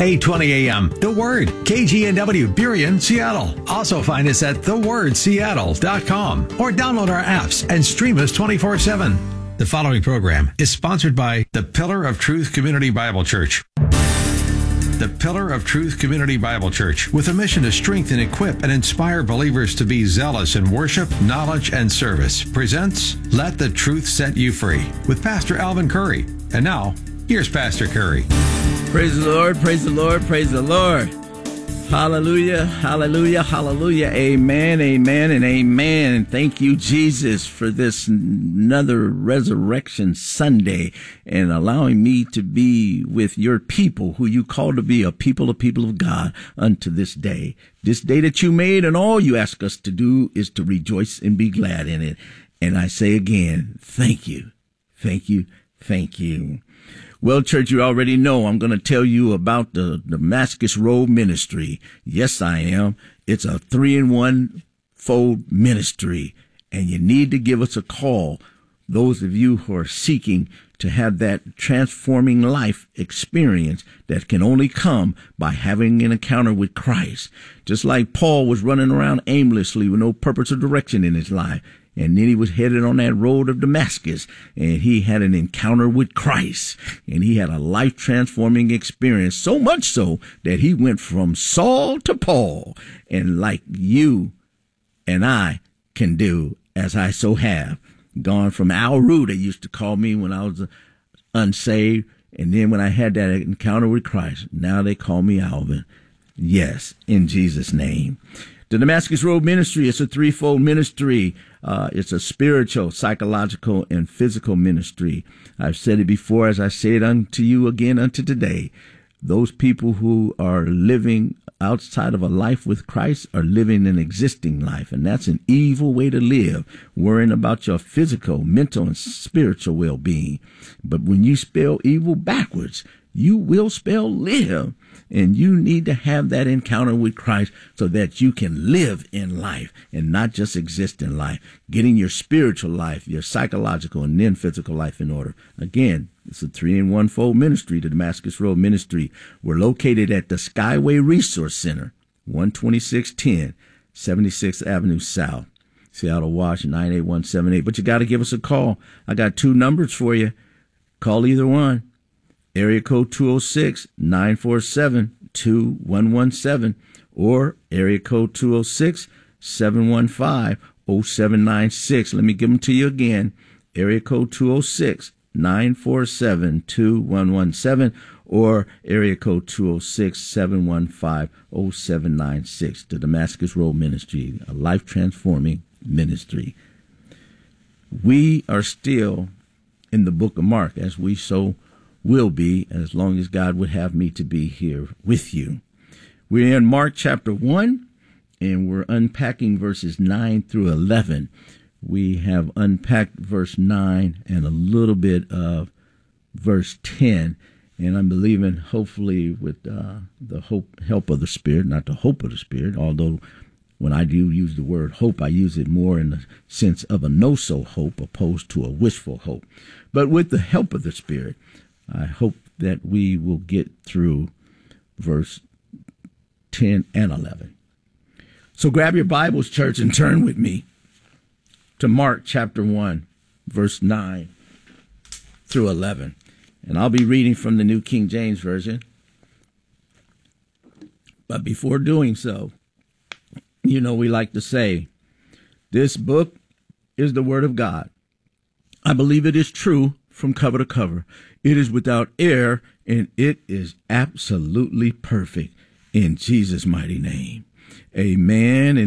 8:20 a.m. The Word, KGNW, Burien, Seattle. Also find us at thewordseattle.com or download our apps and stream us 24/7. The following program is sponsored by the Pillar of Truth Community Bible Church. The Pillar of Truth Community Bible Church, with a mission to strengthen, equip, and inspire believers to be zealous in worship, knowledge, and service, presents Let the Truth Set You Free with Pastor Alvin Curry. And now, here's Pastor Curry. Praise the Lord, praise the Lord, praise the Lord. Hallelujah, hallelujah, hallelujah. Amen, amen, and amen. Thank you, Jesus, for this another Resurrection Sunday and allowing me to be with your people who you call to be a people of God unto this day. This day that you made, and all you ask us to do is to rejoice and be glad in it. And I say again, thank you, thank you, thank you. Well, church, you already know I'm going to tell you about the Damascus Road Ministry. Yes, I am. It's a 3-in-1 fold ministry, and you need to give us a call. Those of you who are seeking to have that transforming life experience that can only come by having an encounter with Christ. Just like Paul was running around aimlessly with no purpose or direction in his life. And then he was headed on that road of Damascus, and he had an encounter with Christ, and he had a life-transforming experience, so much so that he went from Saul to Paul, and like you and I can do, as I so have, gone from Al Rue, they used to call me when I was unsaved, and then when I had that encounter with Christ, now they call me Alvin. Yes, in Jesus' name. The Damascus Road Ministry is a threefold ministry. It's a spiritual, psychological, and physical ministry. I've said it before, as I say it unto you again unto today. Those people who are living outside of a life with Christ are living an existing life, and that's an evil way to live, worrying about your physical, mental, and spiritual well-being. But when you spell evil backwards, you will spell live. And you need to have that encounter with Christ so that you can live in life and not just exist in life, getting your spiritual life, your psychological, and then physical life in order. Again, it's a 3-in-1 fold ministry, the Damascus Road Ministry. We're located at the Skyway Resource Center, 12610 76th Avenue South, Seattle, Washington, 98178. But you got to give us a call. I got 2 numbers for you. Call either one. Area code 206-947-2117 or area code 206-715-0796. Let me give them to you again. Area code 206-947-2117 or area code 206-715-0796. The Damascus Road Ministry, a life-transforming ministry. We are still in the book of Mark, as we so will be, as long as God would have me to be here with you. We're in Mark chapter 1, and we're unpacking verses 9 through 11. We have unpacked verse 9 and a little bit of verse 10, and I'm believing, hopefully, with the help of the Spirit, not the hope of the Spirit, although when I do use the word hope, I use it more in the sense of a no-so hope opposed to a wishful hope. But with the help of the Spirit, I hope that we will get through verse 10 and 11. So grab your Bibles, church, and turn with me to Mark chapter 1, verse 9 through 11. And I'll be reading from the New King James Version. But before doing so, you know, we like to say, this book is the Word of God. I believe it is true from cover to cover. It is without error, and it is absolutely perfect in Jesus' mighty name. Amen.